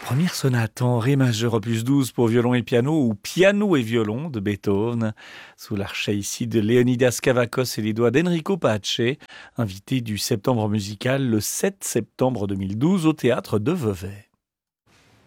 Première sonate en ré majeur opus 12 pour violon et piano ou piano et violon de Beethoven, sous l'archet ici de Leonidas Kavakos et les doigts d'Enrico Pace, invité du Septembre musical le 7 septembre 2012 au théâtre de Vevey.